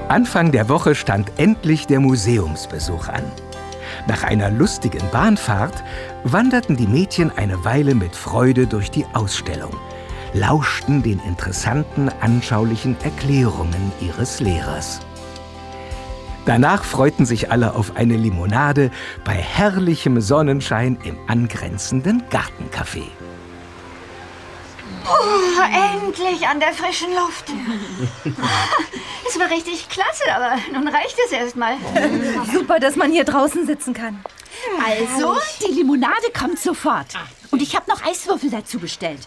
Anfang der Woche stand endlich der Museumsbesuch an. Nach einer lustigen Bahnfahrt wanderten die Mädchen eine Weile mit Freude durch die Ausstellung, lauschten den interessanten, anschaulichen Erklärungen ihres Lehrers. Danach freuten sich alle auf eine Limonade bei herrlichem Sonnenschein im angrenzenden Gartencafé. Oh, endlich an der frischen Luft. Es war richtig klasse, aber nun reicht es erstmal. Super, dass man hier draußen sitzen kann. Also, die Limonade kommt sofort. Und ich habe noch Eiswürfel dazu bestellt.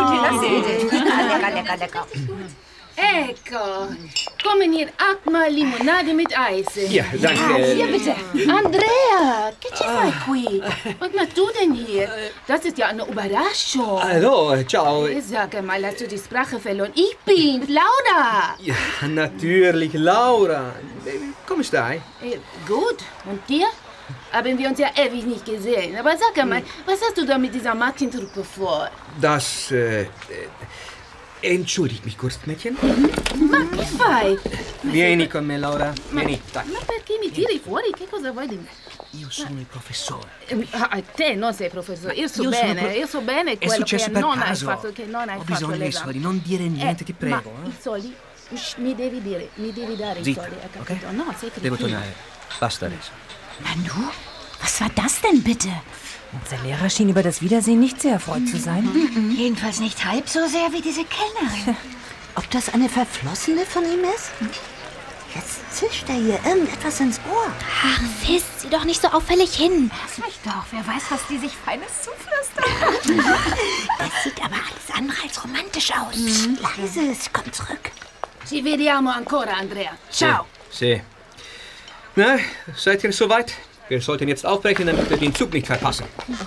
Lecker. Ecco, kommen hier 8 limonade mit Eis. Ja, danke. Hier bitte. Andrea, che ci fai qui? Was machst du denn hier? Das ist ja eine Überraschung. Hallo, ciao. Sag mal, hast du die Sprache verloren? Ich bin Laura. Ja, natürlich, Laura. Come stai? Gut, und dir? Haben wir uns ja ewig nicht gesehen. Aber sag mal, was hast du da mit dieser Martin-Truppe vor? Das, entschuldigt mich kurz, Mädchen. Ma che fai? Vieni con me, Laura. Vieni, dai. Ma perché mi tiri fuori? Che cosa vuoi di me? Io sono il professore. Te non sei professore, io so Io sono bene È quello successo che per non hai caso. fatto, che non hai Ho fatto bisogno dei l'esame. soldi, non dire niente, ti prego. Ma i soldi? Mi devi dare i Zitta, soldi, hai capito? ok? No, sei cretino. Devo tornare. Basta adesso. Nanu, was war das denn bitte? Unser Lehrer schien über das Wiedersehen nicht sehr erfreut zu sein. Jedenfalls nicht halb so sehr wie diese Kellnerin. Ob das eine Verflossene von ihm ist? Jetzt zischt er hier irgendetwas ins Ohr. Ach, Fiss, sieh doch nicht so auffällig hin. Lass mich doch, wer weiß, was die sich Feines zuflüstern. Das sieht aber alles andere als romantisch aus. Psst, leise, es kommt zurück. Ci vediamo ancora, Andrea. Ciao. Sì. Na, seid ihr soweit? Wir sollten jetzt aufbrechen, damit wir den Zug nicht verpassen.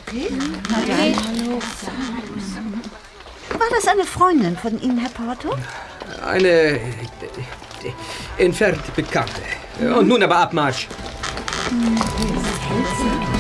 War das eine Freundin von Ihnen, Herr Porto? Eine entfernte Bekannte. Und nun aber Abmarsch.